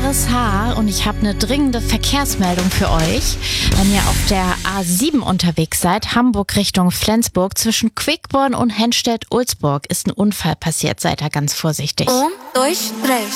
RSH und ich habe eine dringende Verkehrsmeldung für euch. Wenn ihr auf der A7 unterwegs seid, Hamburg Richtung Flensburg, zwischen Quickborn und Henstedt-Ulzburg ist ein Unfall passiert. Seid da ganz vorsichtig. Dois, três.